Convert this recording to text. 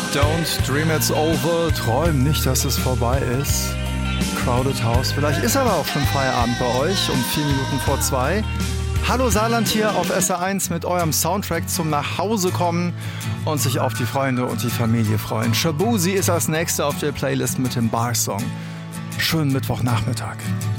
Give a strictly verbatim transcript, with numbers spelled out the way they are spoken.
Don't dream it's over. Träum nicht, dass es vorbei ist. Crowded House. Vielleicht ist aber auch schon Feierabend bei euch um vier Minuten vor zwei. Hallo Saarland hier auf S R eins mit eurem Soundtrack zum Nachhausekommen und sich auf die Freunde und die Familie freuen. Shabuzi ist als nächster auf der Playlist mit dem Bar-Song. Schönen Mittwochnachmittag.